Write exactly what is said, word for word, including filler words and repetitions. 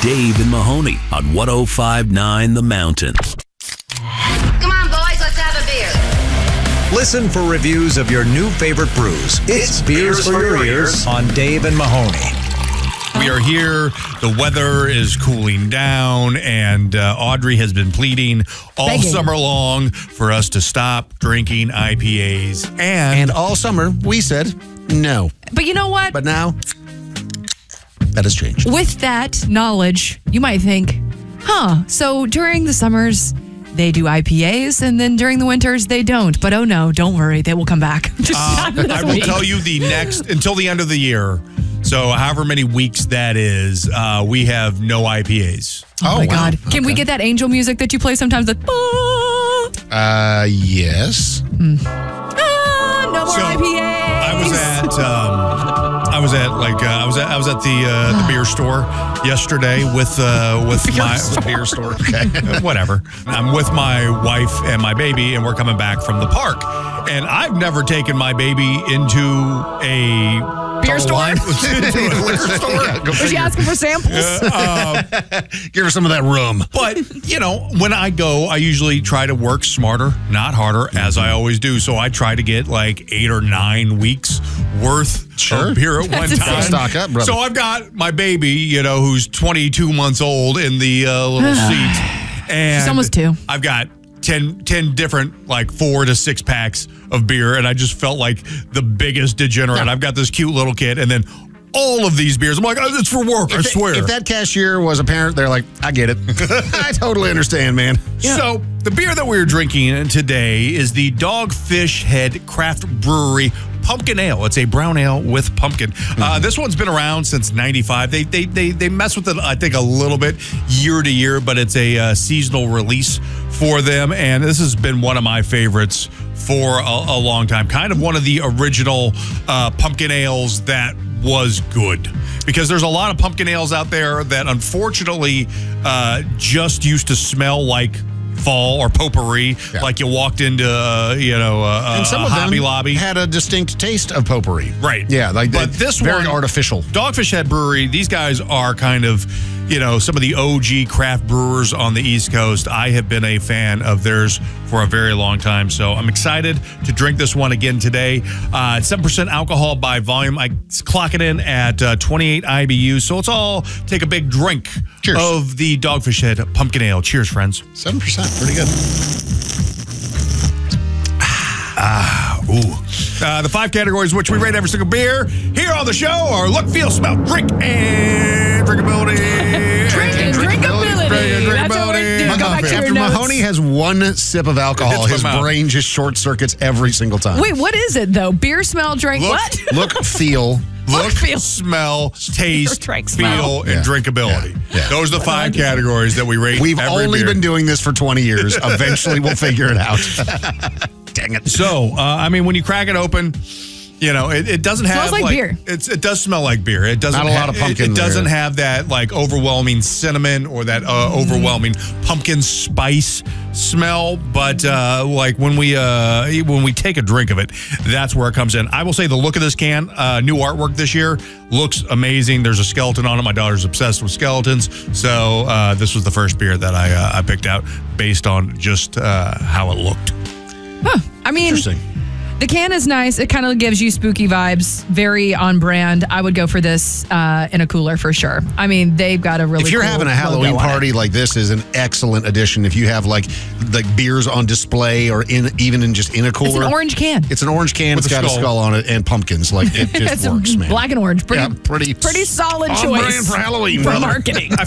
Dave and Mahoney on one oh five point nine The Mountain. Come on, boys, let's have a beer. Listen for reviews of your new favorite brews. It's, it's Beers, Beers for Your Ears on Dave and Mahoney. We are here. The weather is cooling down, and uh, Audrey has been pleading all Begging. summer long for us to stop drinking I P As. And, And all summer, we said no. But you know what? But now, that has changed. With that knowledge, you might think, huh, so during the summers, they do I P As, and then during the winters, they don't. But oh no, don't worry, they will come back. Just uh, not this I will week. tell you the next, until the end of the year, so however many weeks that is, uh, we have no I P As. Oh, my wow. God. Can we Okay. get that angel music that you play sometimes? Like, ah, Uh, yes. ah, no more So, I P As. I was at, um, I was at like, uh, I was at, I was at the uh, the beer store yesterday with uh, with Beer my store. beer store. Okay, whatever. I'm with my wife and my baby, and we're coming back from the park. And I've never taken my baby into a Beer store? into a liquor store. Yeah, go Was she figure. asking for samples? Give her some of that rum. But, you know, when I go, I usually try to work smarter, not harder, as I always do. So I try to get like eight or nine weeks worth Sure. of beer at one That's time. insane. Stock up, brother. So I've got my baby, you know, who's twenty-two months old in the uh, little seat. And She's almost two. I've got ten, ten different, like four to six packs of beer. And I just felt like the biggest degenerate. I've got this cute little kid. And then all of these beers, I'm like, oh, it's for work, I If, swear. if that cashier was a parent, they're like, I get it. I totally understand, man. So the beer that we're drinking today is the Dogfish Head Craft Brewery Pumpkin Ale. It's a brown ale with pumpkin. Uh, this one's been around since ninety-five. They they they they mess with it, I think, a little bit year to year, but it's a uh, seasonal release for them, and this has been one of my favorites for a, a long time. Kind of one of the original uh, pumpkin ales that was good, because there's a lot of pumpkin ales out there that unfortunately uh, just used to smell like fall or potpourri, Yeah. like you walked into uh, you know uh, And some a of them Hobby Lobby. had a distinct taste of potpourri. Right. Yeah, like But they- this very one- artificial. Dogfish Head Brewery, these guys are kind of, you know, some of the O G craft brewers on the East Coast. I have been a fan of theirs for a very long time, so I'm excited to drink this one again today. Uh, it's seven percent alcohol by volume. I clock it in at uh, twenty-eight I B U, so let's all take a big drink Cheers. of the Dogfish Head Pumpkin Ale. Cheers, friends. seven percent, pretty good. Ooh. Uh, the five categories which we rate every single beer here on the show are look, feel, smell, drink, and drinkability. Drink and drinkability. That's what we're doing. Go back to your After notes. Mahoney has one sip of alcohol, It's his my mouth. brain just short circuits every single time. Wait, what is it, though? Beer, smell, drink, Look, what? Look, feel. Look, feel. smell, taste, drink, feel, smell. and Yeah. drinkability. Yeah. Yeah. Those are the five categories that we rate We've every only beer. been doing this for twenty years. Eventually, we'll figure it out. Dang it. So, uh, I mean, when you crack it open, you know, it, it doesn't have Smells like beer. It's it does smell like beer. It doesn't Not a ha- lot of it- pumpkin It, doesn't there. have that like overwhelming cinnamon or that uh, overwhelming pumpkin spice smell. But uh, like when we uh, when we take a drink of it, that's where it comes in. I will say the look of this can, uh, new artwork this year, looks amazing. There's a skeleton on it. My daughter's obsessed with skeletons, so uh, this was the first beer that I uh, I picked out based on just uh, how it looked. Huh. I mean, Interesting. the can is nice. It kind of gives you spooky vibes. Very on brand. I would go for this uh, in a cooler for sure. I mean, they've got a really If you're cool having a logo Halloween on it. party like this, is an excellent addition. If you have like like beers on display or in even in just in a cooler, It's an orange can. It's an orange can. With It's a got a skull. skull on it and pumpkins. Like it just It's works, man. black and orange. Pretty, Yeah, pretty pretty solid on choice brand for Halloween, for brother. marketing.